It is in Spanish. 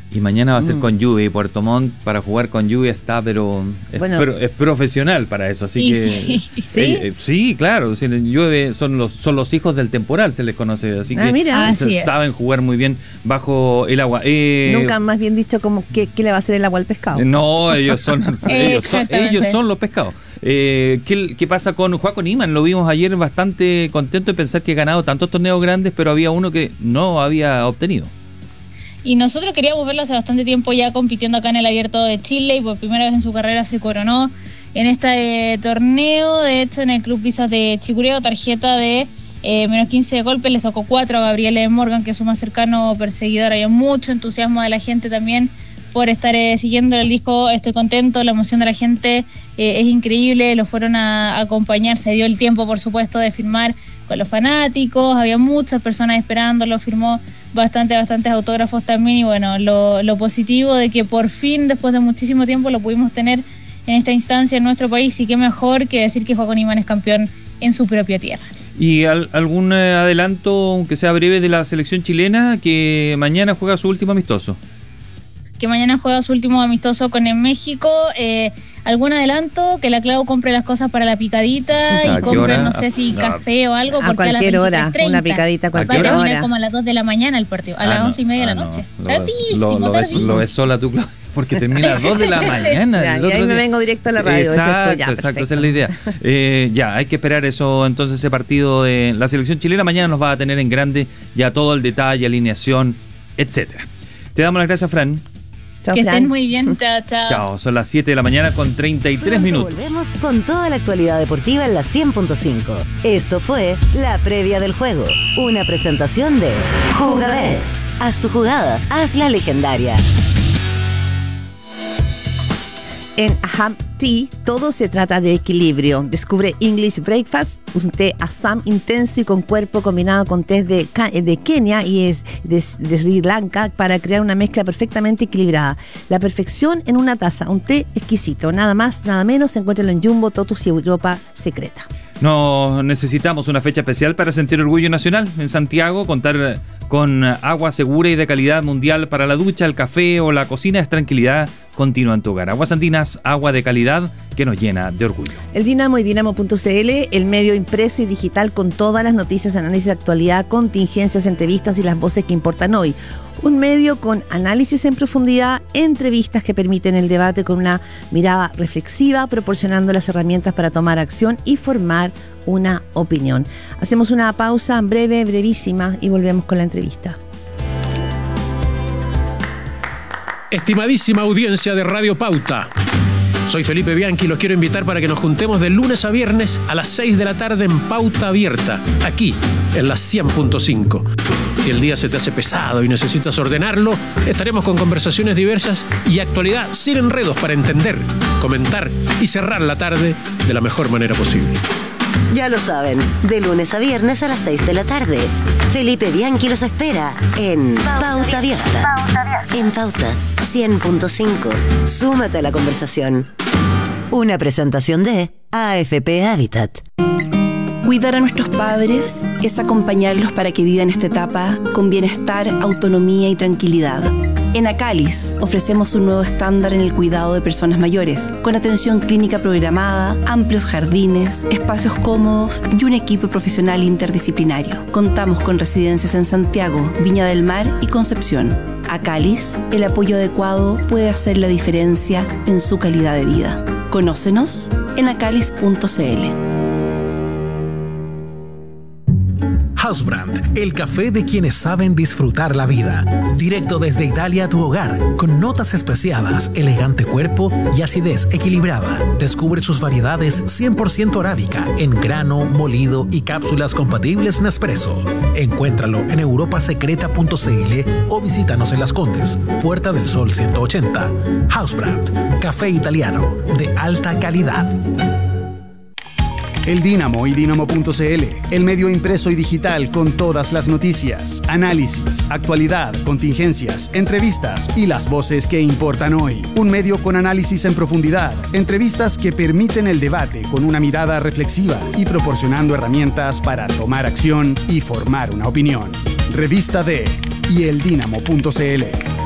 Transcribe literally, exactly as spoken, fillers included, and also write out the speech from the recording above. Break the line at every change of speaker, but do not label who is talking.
Y mañana va a ser
Mm.
con lluvia, y Puerto Montt para jugar con lluvia está, pero es,
Bueno.
pro- es profesional para eso, así
Sí,
que
sí.
¿Sí?
eh, eh, sí, claro, si le llueve son los son los hijos del temporal, se les conoce, así
Ah,
que
mira.
Así
se-
es.
saben jugar muy bien bajo el agua. Eh,
Nunca más bien dicho como qué, qué le va a hacer el agua al pescado.
No, ellos son, ellos son,
Exactamente.
ellos son los pescados. Eh, ¿qué, ¿Qué pasa con Joaco Niman? Lo vimos ayer bastante contento de pensar que ha ganado tantos torneos grandes, pero había uno que no había obtenido.
Y nosotros queríamos verlo hace bastante tiempo ya compitiendo acá en el Abierto de Chile, y por primera vez en su carrera se coronó en este eh, torneo. De hecho, en el Club Visas de Chicureo, tarjeta de eh, menos quince de golpe, le sacó cuatro a Gabriele Morgan, que es su más cercano perseguidor. Había mucho entusiasmo de la gente también por estar eh, siguiendo el disco. Estoy contento, la emoción de la gente eh, es increíble, lo fueron a, a acompañar, se dio el tiempo por supuesto de firmar con los fanáticos, había muchas personas esperándolo, firmó bastante, bastantes autógrafos también, y bueno, lo, lo positivo de que por fin, después de muchísimo tiempo, lo pudimos tener en esta instancia en nuestro país, y qué mejor que decir que Joaco Niman es campeón en su propia tierra.
¿Y al- algún eh, adelanto, aunque sea breve, de la selección chilena, que mañana juega su último amistoso?
Que mañana juega su último amistoso con en México. Eh, ¿Algún adelanto? Que la Clau compre las cosas para la picadita
¿A
y
qué
compre,
hora?
no sé si
No.
café o algo,
A
porque a las
cualquier hora,
veintitrés treinta
una picadita a
va a
cualquier
terminar
hora.
como a las dos de la mañana el partido, a
Ah,
las
no.
once y media de
Ah,
la
no.
noche.
Lo-
Tardísimo,
lo, lo, ves,
tardísimo.
lo ves sola tú, Claudia, porque termina a las dos de la mañana.
Ya,
el
y ahí
otro
me
día.
vengo directo a la radio. eso es
Exacto,
pues, ya,
exacto,
perfecto.
esa es la idea. Eh, ya, hay que esperar eso, entonces ese partido de la selección chilena mañana nos va a tener en grande ya todo el detalle, alineación, etcétera. Te damos las gracias, Fran.
Chao,
Que
Fran.
estén muy bien, chao, chao.
Chao, son las siete de la mañana con treinta y tres
Pronto
minutos.
Volvemos con toda la actualidad deportiva en la cien punto cinco. Esto fue La Previa del Juego, una presentación de Jugabet. Haz tu jugada, hazla legendaria.
En Aham Tea, todo se trata de equilibrio. Descubre English Breakfast, un té Assam intenso y con cuerpo combinado con té de, Ca- de Kenia y es de, de Sri Lanka para crear una mezcla perfectamente equilibrada. La perfección en una taza, un té exquisito. Nada más, nada menos, encuéntralo en Jumbo, Totus y Europa Secreta.
No necesitamos una fecha especial para sentir orgullo nacional. En Santiago, contar con agua segura y de calidad mundial para la ducha, el café o la cocina es tranquilidad continua en tu hogar. Aguas Andinas, agua de calidad que nos llena de orgullo.
El Dinamo y Dinamo punto c l, el medio impreso y digital con todas las noticias, análisis de actualidad, contingencias, entrevistas y las voces que importan hoy. Un medio con análisis en profundidad, entrevistas que permiten el debate con una mirada reflexiva, proporcionando las herramientas para tomar acción y formar una opinión. Hacemos una pausa breve, brevísima y volvemos con la entrevista.
Estimadísima audiencia de Radio Pauta, soy Felipe Bianchi y los quiero invitar para que nos juntemos de lunes a viernes a las seis de la tarde en Pauta Abierta, aquí en la cien punto cinco. Si el día se te hace pesado y necesitas ordenarlo, estaremos con conversaciones diversas y actualidad sin enredos para entender, comentar y cerrar la tarde de la mejor manera posible.
Ya lo saben, de lunes a viernes a las seis de la tarde. Felipe Bianchi los espera en Pauta Abierta. En Pauta cien punto cinco. Súmate a la conversación. Una presentación de A F P Habitat.
Cuidar a nuestros padres es acompañarlos para que vivan esta etapa con bienestar, autonomía y tranquilidad. En Acalis ofrecemos un nuevo estándar en el cuidado de personas mayores, con atención clínica programada, amplios jardines, espacios cómodos y un equipo profesional interdisciplinario. Contamos con residencias en Santiago, Viña del Mar y Concepción. Acalis, el apoyo adecuado puede hacer la diferencia en su calidad de vida. Conócenos en acalis punto c l.
Housebrand, el café de quienes saben disfrutar la vida. Directo desde Italia a tu hogar, con notas especiadas, elegante cuerpo y acidez equilibrada. Descubre sus variedades cien por ciento arábica, en grano, molido y cápsulas compatibles Nespresso. Encuéntralo en europa secreta punto c l o visítanos en Las Condes, Puerta del Sol ciento ochenta. Housebrand, café italiano de alta calidad.
El Dinamo y Dinamo punto c l, el medio impreso y digital con todas las noticias, análisis, actualidad, contingencias, entrevistas y las voces que importan hoy. Un medio con análisis en profundidad, entrevistas que permiten el debate con una mirada reflexiva y proporcionando herramientas para tomar acción y formar una opinión. Revista de y el Dinamo punto c l.